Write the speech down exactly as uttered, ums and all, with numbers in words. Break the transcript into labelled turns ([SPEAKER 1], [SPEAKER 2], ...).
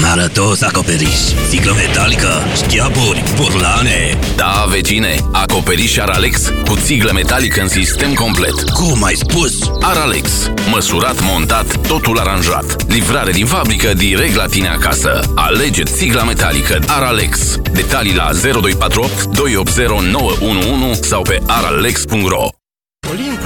[SPEAKER 1] Arătos acoperiș, țiglă metalică, șchiaburi, burlane.
[SPEAKER 2] Da, vecine, acoperiș Aralex cu țiglă metalică în sistem complet.
[SPEAKER 1] Cum ai spus?
[SPEAKER 2] Aralex. Măsurat, montat, totul aranjat. Livrare din fabrică direct la tine acasă. Alege țigla metalică Aralex. Detalii la zero doi patru opt doi opt zero nouă unu unu sau pe aralex punct ro.